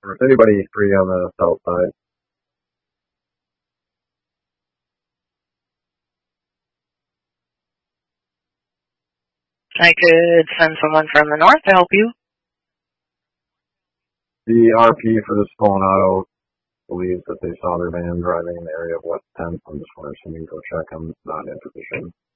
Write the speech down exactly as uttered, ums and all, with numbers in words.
Or is anybody free on the south side? I could send someone from the north to help you. The R P for this stolen auto believes that they saw their van driving in the area of West tenth. I'm just wondering if you can go check. I'm not in position.